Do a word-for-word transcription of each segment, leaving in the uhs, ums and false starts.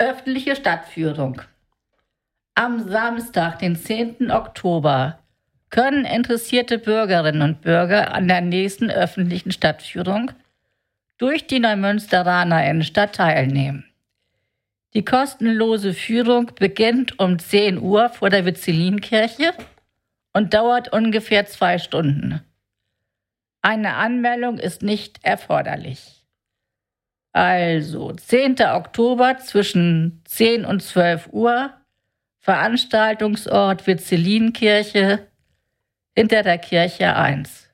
Öffentliche Stadtführung. Am Samstag, den zehnten Oktober, können interessierte Bürgerinnen und Bürger an der nächsten öffentlichen Stadtführung durch die Neumünsteraner Innenstadt teilnehmen. Die kostenlose Führung beginnt um zehn Uhr vor der Vizzelinkirche und dauert ungefähr zwei Stunden. Eine Anmeldung ist nicht erforderlich. Also, zehnten Oktober zwischen zehn und zwölf Uhr, Veranstaltungsort Vizzelinkirche, hinter der Kirche eins.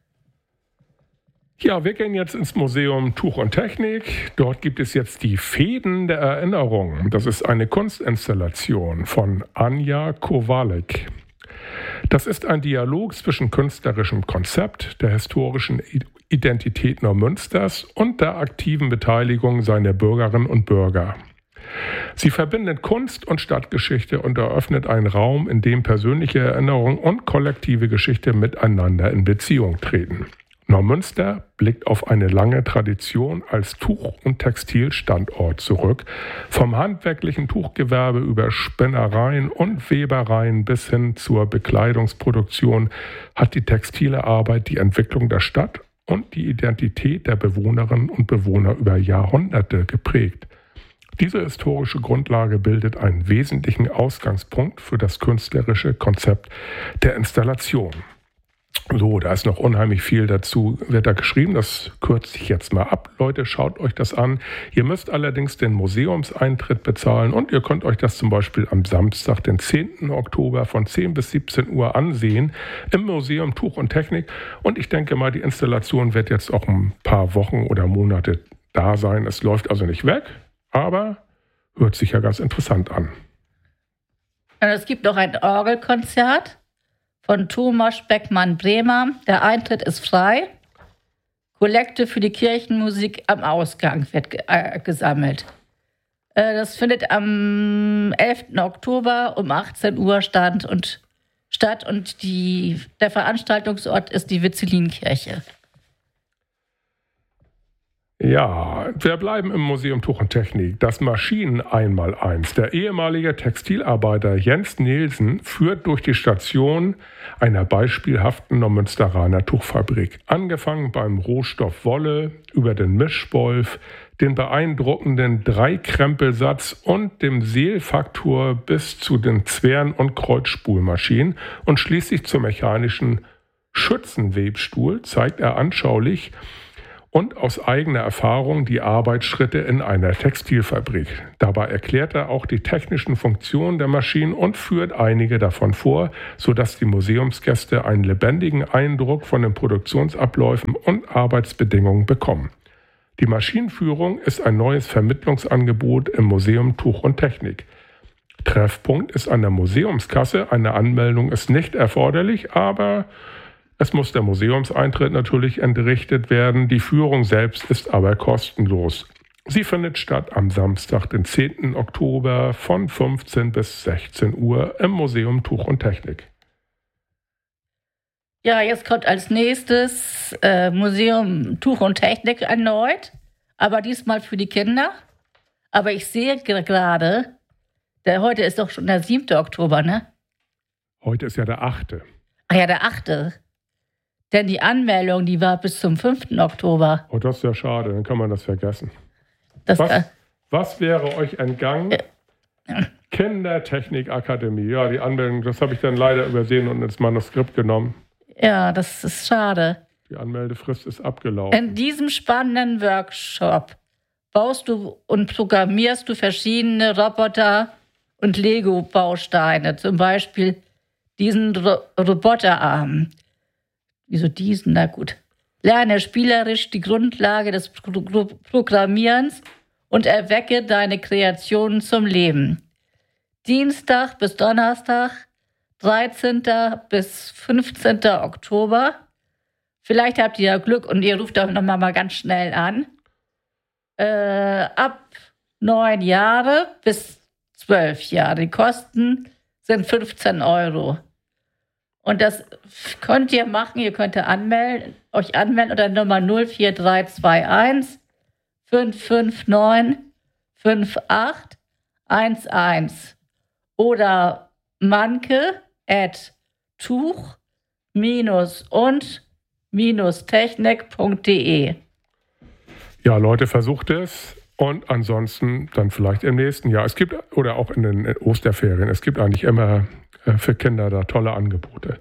Ja, wir gehen jetzt ins Museum Tuch und Technik. Dort gibt es jetzt die Fäden der Erinnerung. Das ist eine Kunstinstallation von Anja Kowalik. Das ist ein Dialog zwischen künstlerischem Konzept, der historischen Identität Neumünsters und der aktiven Beteiligung seiner Bürgerinnen und Bürger. Sie verbindet Kunst und Stadtgeschichte und eröffnet einen Raum, in dem persönliche Erinnerung und kollektive Geschichte miteinander in Beziehung treten. Neumünster blickt auf eine lange Tradition als Tuch- und Textilstandort zurück. Vom handwerklichen Tuchgewerbe über Spinnereien und Webereien bis hin zur Bekleidungsproduktion hat die textile Arbeit die Entwicklung der Stadt und die Identität der Bewohnerinnen und Bewohner über Jahrhunderte geprägt. Diese historische Grundlage bildet einen wesentlichen Ausgangspunkt für das künstlerische Konzept der Installation. So, da ist noch unheimlich viel dazu, wird da geschrieben, das kürze ich jetzt mal ab. Leute, schaut euch das an. Ihr müsst allerdings den Museumseintritt bezahlen und ihr könnt euch das zum Beispiel am Samstag, den zehnten Oktober von zehn bis siebzehn Uhr ansehen im Museum Tuch und Technik. Und ich denke mal, die Installation wird jetzt auch ein paar Wochen oder Monate da sein. Es läuft also nicht weg, aber hört sich ja ganz interessant an. Und es gibt noch ein Orgelkonzert von Thomas Beckmann-Bremer. Der Eintritt ist frei. Kollekte für die Kirchenmusik am Ausgang wird ge- äh, gesammelt. Äh, das findet am elften Oktober um achtzehn Uhr stand und, statt und die, der Veranstaltungsort ist die Vizzelinkirche. Ja, wir bleiben im Museum Tuch und Technik. Das Maschinen-Einmaleins. Der ehemalige Textilarbeiter Jens Nielsen führt durch die Station einer beispielhaften Neumünsteraner Tuchfabrik. Angefangen beim Rohstoff Wolle, über den Mischwolf, den beeindruckenden Dreikrempelsatz und dem Seelfaktor bis zu den Zwirn- und Kreuzspulmaschinen und schließlich zum mechanischen Schützenwebstuhl zeigt er anschaulich und aus eigener Erfahrung die Arbeitsschritte in einer Textilfabrik. Dabei erklärt er auch die technischen Funktionen der Maschinen und führt einige davon vor, sodass die Museumsgäste einen lebendigen Eindruck von den Produktionsabläufen und Arbeitsbedingungen bekommen. Die Maschinenführung ist ein neues Vermittlungsangebot im Museum Tuch und Technik. Treffpunkt ist an der Museumskasse. Eine Anmeldung ist nicht erforderlich, aber es muss der Museumseintritt natürlich entrichtet werden. Die Führung selbst ist aber kostenlos. Sie findet statt am Samstag, den zehnten Oktober von fünfzehn bis sechzehn Uhr im Museum Tuch und Technik. Ja, jetzt kommt als nächstes äh, Museum Tuch und Technik erneut, aber diesmal für die Kinder. Aber ich sehe g- gerade, der heute ist doch schon der siebte Oktober, ne? Heute ist ja der achte. Ach ja, der achte. Denn die Anmeldung, die war bis zum fünften Oktober. Oh, das ist ja schade, dann kann man das vergessen. Das, Was, äh, was wäre euch entgangen? Ja. Kindertechnikakademie. Ja, die Anmeldung, das habe ich dann leider übersehen und ins Manuskript genommen. ja, das ist schade. Die Anmeldefrist ist abgelaufen. In diesem spannenden Workshop baust du und programmierst du verschiedene Roboter und Lego-Bausteine. Zum Beispiel diesen Ro- Roboterarm. Wieso diesen? Na gut. Lerne spielerisch die Grundlage des Pro- Pro- Programmierens und erwecke deine Kreationen zum Leben. Dienstag bis Donnerstag, dreizehnten bis fünfzehnten Oktober. Vielleicht habt ihr ja Glück und ihr ruft doch nochmal mal ganz schnell an. Äh, ab neun Jahre bis zwölf Jahre. Die Kosten sind fünfzehn Euro. Und das könnt ihr machen, ihr könnt anmelden, euch anmelden unter Nummer null vier drei zwei eins fünf fünf neun fünf acht eins eins oder manke at tuch und technik punkt de. Ja, Leute, versucht es. Und ansonsten dann vielleicht im nächsten Jahr. Es gibt, oder auch in den Osterferien, es gibt eigentlich immer für Kinder da tolle Angebote.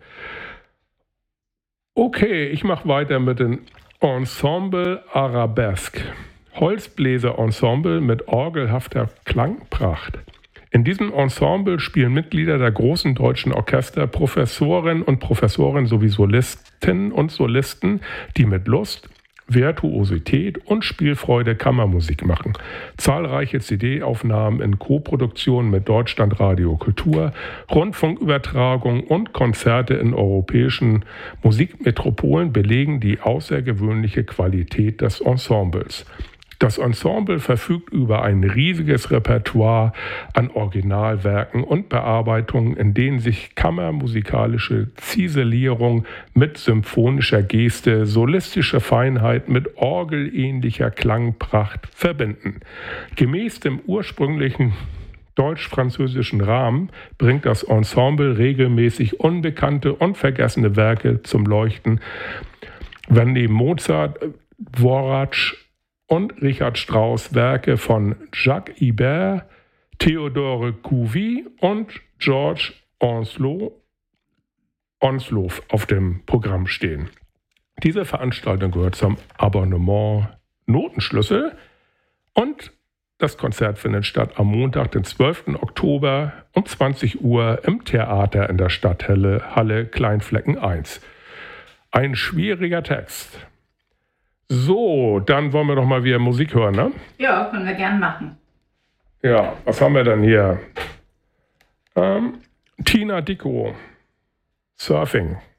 Okay, ich mache weiter mit dem Ensemble Arabesque. Holzbläser-Ensemble mit orgelhafter Klangpracht. In diesem Ensemble spielen Mitglieder der großen deutschen Orchester, Professorinnen und Professoren sowie Solistinnen und Solisten, die mit Lust, Virtuosität und Spielfreude Kammermusik machen. Zahlreiche C D-Aufnahmen in Koproduktion mit Deutschlandradio Kultur, Rundfunkübertragungen und Konzerte in europäischen Musikmetropolen belegen die außergewöhnliche Qualität des Ensembles. Das Ensemble verfügt über ein riesiges Repertoire an Originalwerken und Bearbeitungen, in denen sich kammermusikalische Ziselierung mit symphonischer Geste, solistische Feinheit mit orgelähnlicher Klangpracht verbinden. Gemäß dem ursprünglichen deutsch-französischen Rahmen bringt das Ensemble regelmäßig unbekannte und vergessene Werke zum Leuchten, wenn neben Mozart, Dvorak und Richard Strauss Werke von Jacques Ibert, Theodore Cuvier und George Onslow, Onslow auf dem Programm stehen. Diese Veranstaltung gehört zum Abonnement Notenschlüssel und das Konzert findet statt am Montag, den zwölften Oktober um zwanzig Uhr im Theater in der Stadthalle Halle Kleinflecken eins. Ein schwieriger Text. So, dann wollen wir doch mal wieder Musik hören, ne? Ja, können wir gern machen. Ja, was haben wir denn hier? Ähm, Tina Dickow, Surfing.